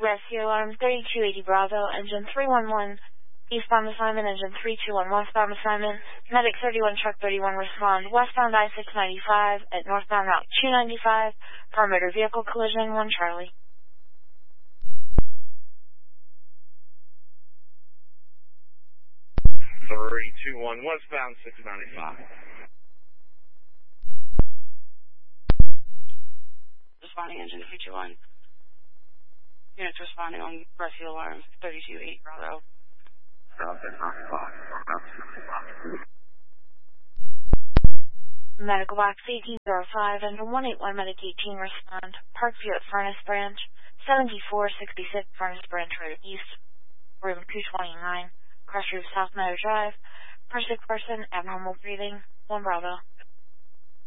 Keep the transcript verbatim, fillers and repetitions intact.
Rescue Alarm thirty-two eighty Bravo, Engine three one one, eastbound assignment, Engine three two one, westbound assignment, Medic thirty-one, Truck thirty-one, respond, westbound I six ninety-five at northbound Route two ninety-five, for a motor vehicle collision, one Charlie. three two one, westbound six ninety-five. Responding Engine three two one. Units responding on Rescue Alarm thirty-two eighty Bravo. Medical Box eighteen oh five and one eight one Medic eighteen respond. Parkview at Furnace Branch, seventy-four sixty-six Furnace Branch Road East, room two twenty-nine, Cross Roof South Meadow Drive. Per sick person, abnormal breathing, one Bravo.